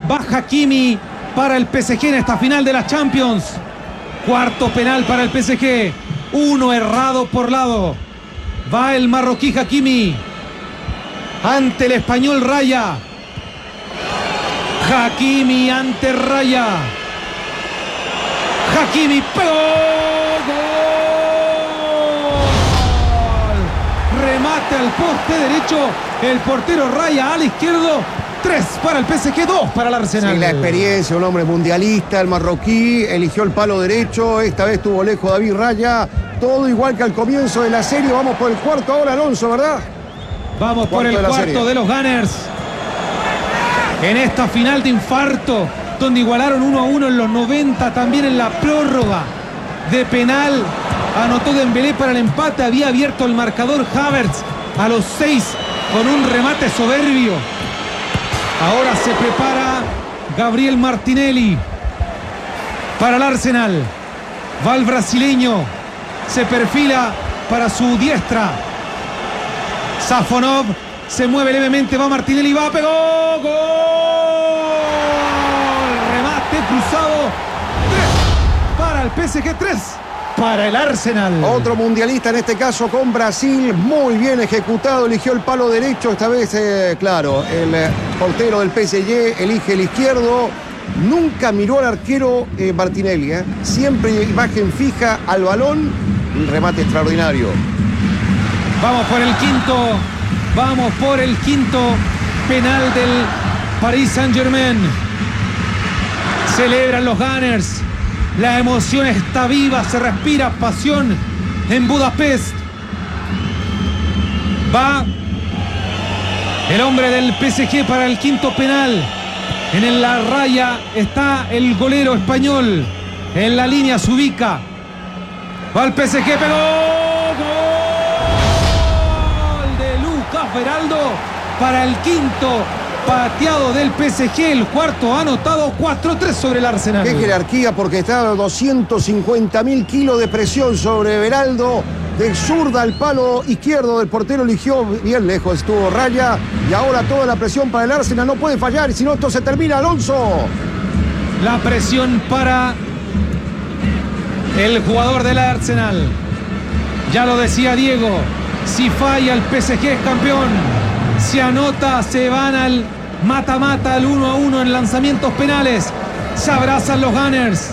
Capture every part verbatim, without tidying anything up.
Va Hakimi para el P S G en esta final de la Champions. Cuarto penal para el P S G. Uno errado por lado. Va el marroquí Hakimi ante el español Raya. Hakimi ante Raya. Hakimi pegó. ¡Gol! Remate al poste derecho. El portero Raya al izquierdo. Tres para el P S G, dos para el Arsenal. Sí, la experiencia, un hombre mundialista, el marroquí, eligió el palo derecho. Esta vez tuvo lejos David Raya. Todo igual que al comienzo de la serie. Vamos por el cuarto ahora, Alonso, ¿verdad? Vamos por el cuarto de los Gunners. En esta final de infarto, donde igualaron uno a uno en los noventa, también en la prórroga de penal. Anotó Dembélé para el empate. Había abierto el marcador Havertz a los seis con un remate soberbio. Ahora se prepara Gabriel Martinelli para el Arsenal. Va el brasileño. Se perfila para su diestra. Safonov se mueve levemente. Va Martinelli. Va, pegó. ¡Gol! Remate cruzado. Tres para el P S G. Tres para el Arsenal. Otro mundialista en este caso con Brasil. Muy bien ejecutado. Eligió el palo derecho. Esta vez, eh, claro, el eh, portero del P S G elige el izquierdo. Nunca miró al arquero eh, Martinelli. Eh. Siempre imagen fija al balón. Un remate extraordinario. Vamos por el quinto. Vamos por el quinto penal del Paris Saint-Germain. Celebran los Gunners. La emoción está viva, se respira pasión en Budapest. Va el hombre del P S G para el quinto penal. En la raya está el golero español. En la línea se ubica. Va el P S G, pegó. Gol de Lucas Beraldo para el quinto pateado del P S G, el cuarto anotado. Cuatro tres sobre el Arsenal. Qué jerarquía, porque está a doscientos cincuenta mil kilos de presión sobre Beraldo. De zurda al palo izquierdo del portero eligió bien lejos, estuvo Raya. Y ahora toda la presión para el Arsenal, no puede fallar, si no esto se termina, Alonso. La presión para el jugador del Arsenal. Ya lo decía Diego, si falla el P S G es campeón. Si anota, se van al mata-mata, al uno a uno en lanzamientos penales. Se abrazan los Gunners.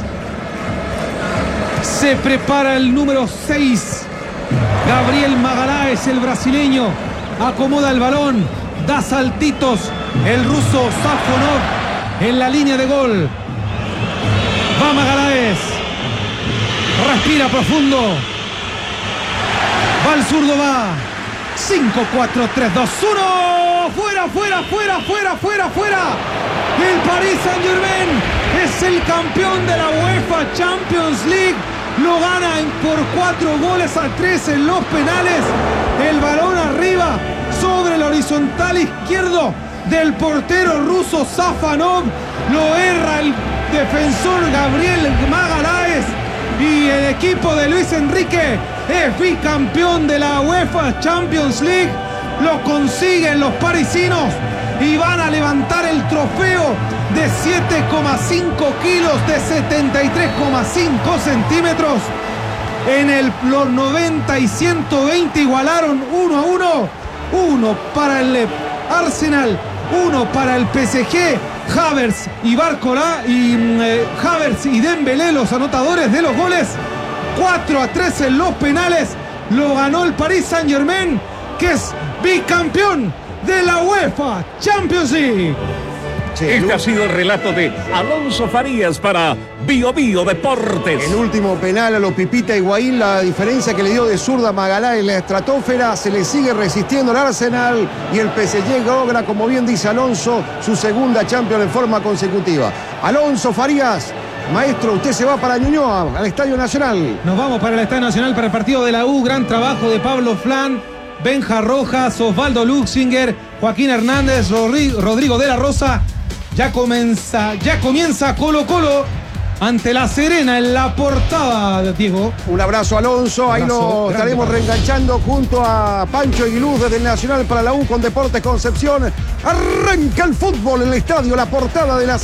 Se prepara el número seis. Gabriel Magalhães, el brasileño, acomoda el balón, da saltitos. El ruso Safonov en la línea de gol. Va Magalhães. Respira profundo. Va el zurdo, va. cinco, cuatro, tres, dos, uno. Fuera, fuera, fuera, fuera, fuera, fuera. El Paris Saint-Germain es el campeón de la UEFA Champions League. Lo gana por cuatro goles a tres en los penales. El balón arriba sobre el horizontal izquierdo del portero ruso Safonov. Lo erra el defensor Gabriel Magalhães. Y el equipo de Luis Enrique es bicampeón de la UEFA Champions League. Lo consiguen los parisinos y van a levantar el trofeo de siete coma cinco kilos, de setenta y tres coma cinco centímetros. En el, los noventa y ciento veinte igualaron uno a uno. Uno para el Arsenal, uno para el P S G. Havertz y Barcola y eh, Havertz y Dembélé, los anotadores de los goles. cuatro a tres en los penales. Lo ganó el Paris Saint-Germain, que es bicampeón de la UEFA Champions League. Sí, este ha sido el relato de Alonso Farías para Bio Bio Deportes. El último penal a los Pipita Higuaín, la diferencia que le dio de zurda Magalhães en la estratosfera, se le sigue resistiendo al Arsenal y el P S G logra, como bien dice Alonso, su segunda Champions en forma consecutiva. Alonso Farías, maestro, usted se va para Ñuñoa, al Estadio Nacional. Nos vamos para el Estadio Nacional para el partido de la U. Gran trabajo de Pablo Flan, Benja Rojas, Osvaldo Luxinger, Joaquín Hernández, Rodrigo de la Rosa. Ya comienza, ya comienza Colo Colo ante La Serena en la portada, Diego. Un abrazo, Alonso. Ahí abrazo, lo estaremos grande, reenganchando junto a Pancho Aguiluz desde el Nacional para la U con Deportes Concepción. Arranca el fútbol en el estadio, la portada de la